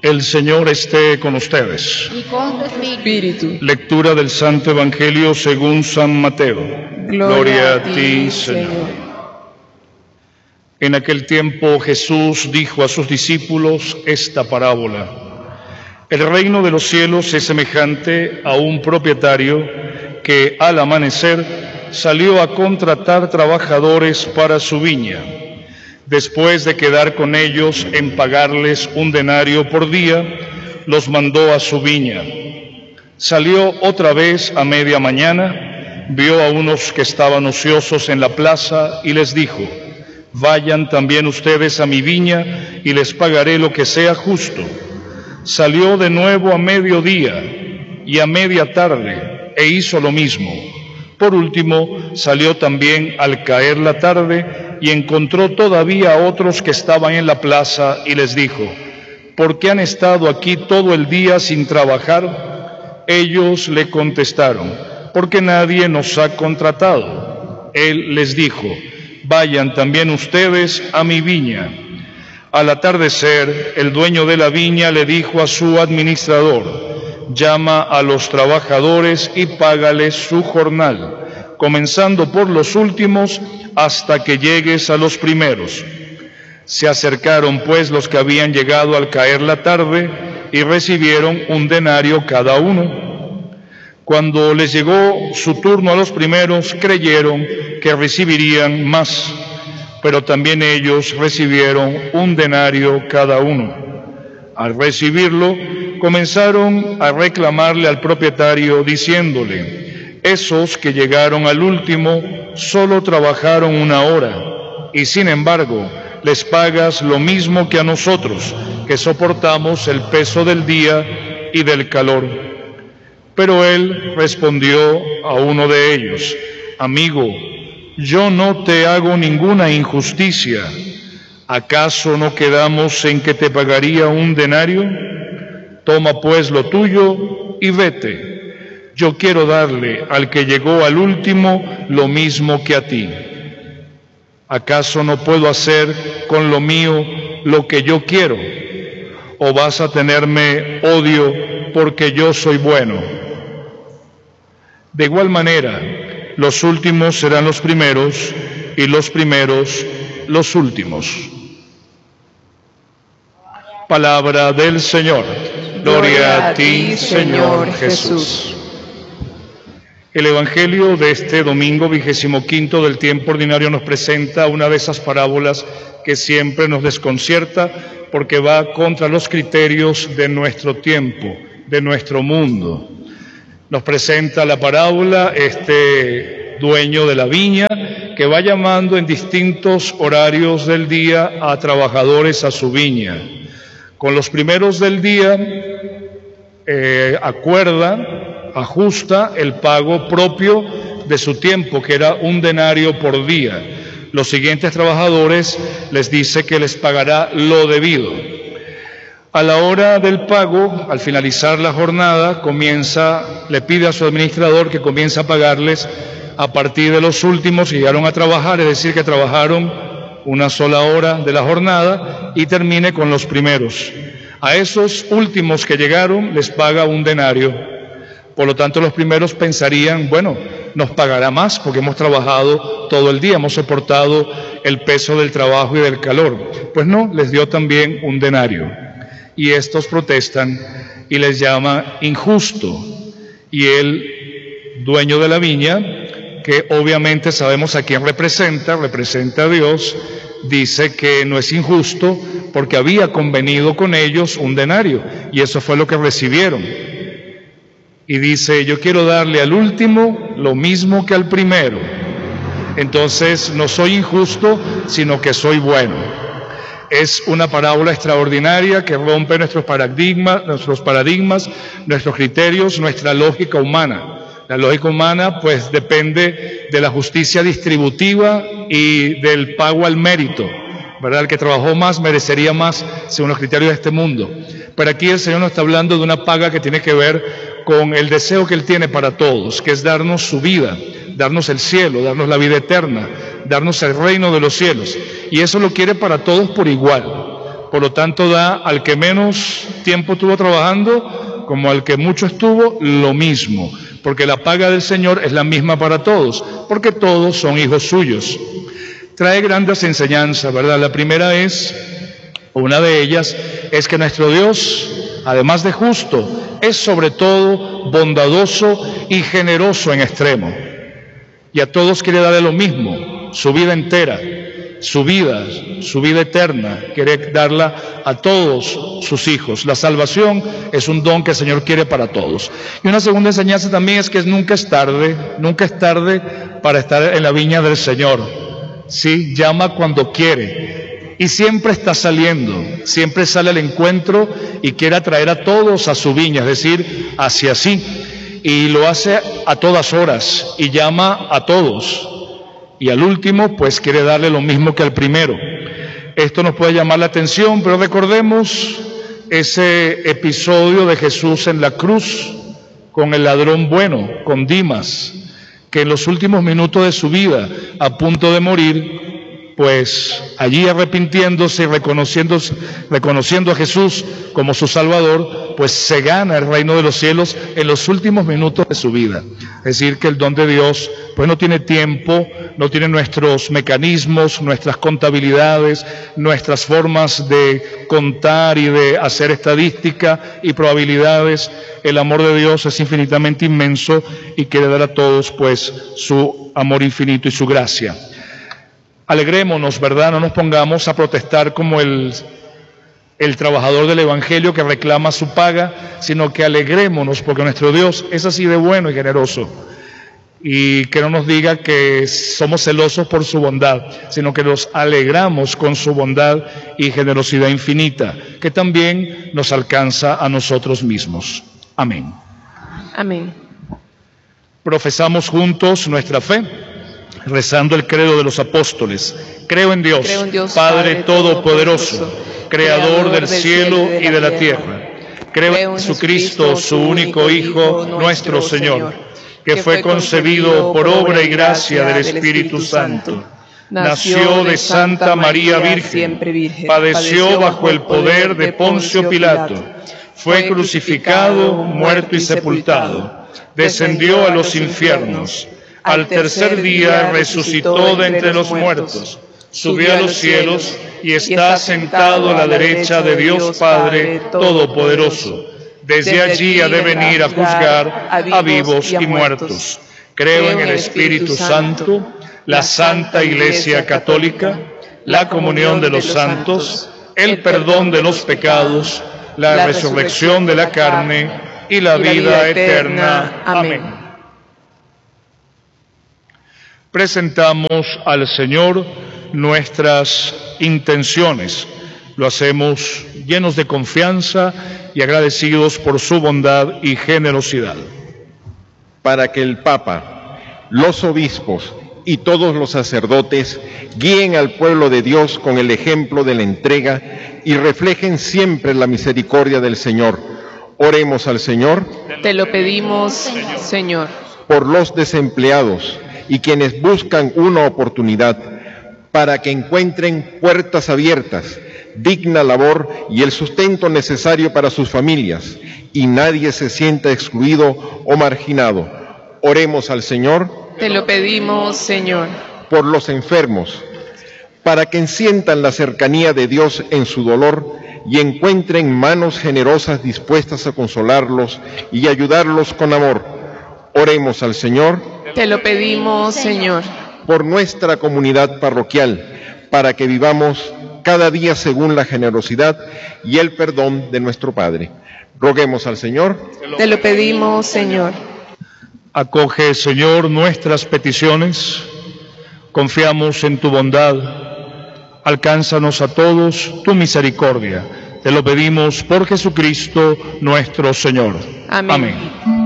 El Señor esté con ustedes. Y con tu espíritu. Lectura del Santo Evangelio según San Mateo. Gloria a ti, Señor. En aquel tiempo Jesús dijo a sus discípulos esta parábola. El reino de los cielos es semejante a un propietario que al amanecer salió a contratar trabajadores para su viña. Después de quedar con ellos en pagarles un denario por día, los mandó a su viña. Salió otra vez a media mañana, vio a unos que estaban ociosos en la plaza y les dijo: vayan también ustedes a mi viña y les pagaré lo que sea justo. Salió de nuevo a mediodía y a media tarde e hizo lo mismo. Por último, salió también al caer la tarde y encontró todavía a otros que estaban en la plaza y les dijo: ¿por qué han estado aquí todo el día sin trabajar? Ellos le contestaron: porque nadie nos ha contratado. Él les dijo: vayan también ustedes a mi viña. Al atardecer, el dueño de la viña le dijo a su administrador: llama a los trabajadores y págales su jornal, comenzando por los últimos hasta que llegues a los primeros. Se acercaron pues los que habían llegado al caer la tarde y recibieron un denario cada uno. Cuando les llegó su turno a los primeros, creyeron que recibirían más, pero también ellos recibieron un denario cada uno. Al recibirlo, comenzaron a reclamarle al propietario, diciéndole: esos que llegaron al último solo trabajaron 1 hora, y sin embargo les pagas lo mismo que a nosotros, que soportamos el peso del día y del calor. Pero él respondió a uno de ellos: amigo, yo no te hago ninguna injusticia. ¿Acaso no quedamos en que te pagaría un denario? Toma pues lo tuyo y vete. Yo quiero darle al que llegó al último lo mismo que a ti. ¿Acaso no puedo hacer con lo mío lo que yo quiero? ¿O vas a tenerme odio porque yo soy bueno? De igual manera, los últimos serán los primeros y los primeros los últimos. Palabra del Señor. Gloria a ti, Señor Jesús. El Evangelio de este domingo 25 del tiempo ordinario nos presenta una de esas parábolas que siempre nos desconcierta porque va contra los criterios de nuestro tiempo, de nuestro mundo. Nos presenta la parábola este dueño de la viña que va llamando en distintos horarios del día a trabajadores a su viña. Con los primeros del día ajusta el pago propio de su tiempo, que era un denario por día. Los siguientes trabajadores les dice que les pagará lo debido. A la hora del pago, al finalizar la jornada, le pide a su administrador que comience a pagarles a partir de los últimos que llegaron a trabajar, es decir, que trabajaron 1 sola hora de la jornada, y termine con los primeros. A esos últimos que llegaron les paga un denario. Por lo tanto, los primeros pensarían: bueno, nos pagará más porque hemos trabajado todo el día, hemos soportado el peso del trabajo y del calor. Pues no, les dio también un denario. Y estos protestan y les llama injusto. Y el dueño de la viña, que obviamente sabemos a quién representa a Dios, dice que no es injusto porque había convenido con ellos un denario, y eso fue lo que recibieron. Y dice: yo quiero darle al último lo mismo que al primero. Entonces no soy injusto, sino que soy bueno. Es una parábola extraordinaria que rompe nuestros paradigmas, nuestros criterios, nuestra lógica humana. La lógica humana pues depende de la justicia distributiva y del pago al mérito, ¿verdad? El que trabajó más merecería más según los criterios de este mundo. Pero aquí el Señor nos está hablando de una paga que tiene que ver con el deseo que Él tiene para todos, que es darnos su vida, darnos el cielo, darnos la vida eterna, darnos el reino de los cielos. Y eso lo quiere para todos por igual. Por lo tanto, da al que menos tiempo estuvo trabajando como al que mucho estuvo lo mismo, porque la paga del Señor es la misma para todos, porque todos son hijos suyos. Trae grandes enseñanzas, ¿verdad? La primera es, una de ellas, es que nuestro Dios, además de justo, es sobre todo bondadoso y generoso en extremo. Y a todos quiere darle lo mismo, su vida entera, su vida eterna, quiere darla a todos sus hijos. La salvación es un don que el Señor quiere para todos. Y una segunda enseñanza también es que nunca es tarde para estar en la viña del Señor. Sí, llama cuando quiere y siempre está saliendo, siempre sale al encuentro y quiere atraer a todos a su viña, es decir, hacia sí, y lo hace a todas horas y llama a todos. Y al último, pues quiere darle lo mismo que al primero. Esto nos puede llamar la atención, pero recordemos ese episodio de Jesús en la cruz con el ladrón bueno, con Dimas, que en los últimos minutos de su vida, a punto de morir, pues allí arrepintiéndose y reconociendo a Jesús como su Salvador, pues se gana el reino de los cielos en los últimos minutos de su vida. Es decir, que el don de Dios pues no tiene tiempo, no tiene nuestros mecanismos, nuestras contabilidades, nuestras formas de contar y de hacer estadística y probabilidades. El amor de Dios es infinitamente inmenso y quiere dar a todos pues su amor infinito y su gracia. Alegrémonos, ¿verdad? No nos pongamos a protestar como el trabajador del Evangelio que reclama su paga, sino que alegrémonos porque nuestro Dios es así de bueno y generoso. Y que no nos diga que somos celosos por su bondad, sino que nos alegramos con su bondad y generosidad infinita, que también nos alcanza a nosotros mismos. Amén. Amén. Profesamos juntos nuestra fe, rezando el credo de los apóstoles. Creo en Dios, Padre Todopoderoso, Creador del cielo y de la tierra. Creo en Jesucristo, su único Hijo, nuestro Señor, que fue concebido por obra y gracia del Espíritu Santo. Nació de Santa María Virgen, padeció bajo el poder de Poncio Pilato, fue crucificado, muerto y sepultado, descendió a los infiernos. Al tercer día resucitó de entre los muertos, subió a los cielos y está sentado a la derecha de Dios Padre Todopoderoso. Desde allí ha de venir a juzgar a vivos y muertos. Creo en el Espíritu Santo, la Santa Iglesia Católica, la comunión de los santos, el perdón de los pecados, la resurrección de la carne y la vida eterna. Amén. Presentamos al Señor nuestras intenciones. Lo hacemos llenos de confianza y agradecidos por su bondad y generosidad. Para que el Papa, los obispos y todos los sacerdotes guíen al pueblo de Dios con el ejemplo de la entrega y reflejen siempre la misericordia del Señor. Oremos al Señor. Te lo pedimos, Señor. Por los desempleados y quienes buscan una oportunidad para que encuentren puertas abiertas, digna labor y el sustento necesario para sus familias, y nadie se sienta excluido o marginado. Oremos al Señor. Te lo pedimos, Señor. Por los enfermos, para que sientan la cercanía de Dios en su dolor y encuentren manos generosas dispuestas a consolarlos y ayudarlos con amor. Oremos al Señor. Te lo pedimos, Señor. Por nuestra comunidad parroquial, para que vivamos cada día según la generosidad y el perdón de nuestro Padre. Roguemos al Señor. Te lo pedimos, Señor. Acoge, Señor, nuestras peticiones. Confiamos en tu bondad. Alcánzanos a todos tu misericordia. Te lo pedimos por Jesucristo nuestro Señor. Amén. Amén.